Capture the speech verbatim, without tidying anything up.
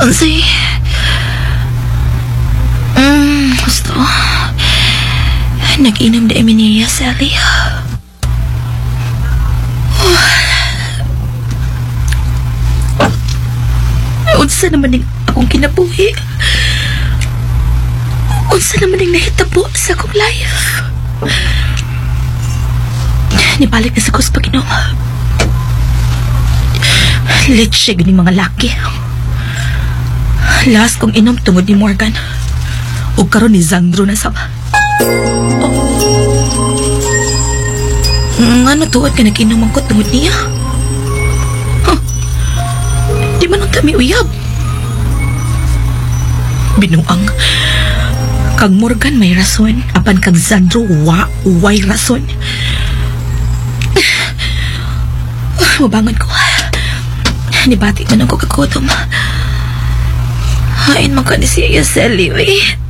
Unsay? Hmm, gusto. Nag-inom na Emilia, Sally. Unsa naman yung akong kinabuhi? Unsa naman yung nahitabo sa akong life? Nibalik na sa kus pag-inom. Litsig ni mga laki. Last kong inom tungod ni Morgan. O karon ni Zandro na sama. Oh. Nga natuwad ka nag-inuman ko tungod niya? Huh. Di man ang kami uyab. Binuang. Kag Morgan may rason. Apan kag Zandro wa way rason. Mabangon ko. Nibati man ako kagutom. Hain man ka ni siya, Sally, eh.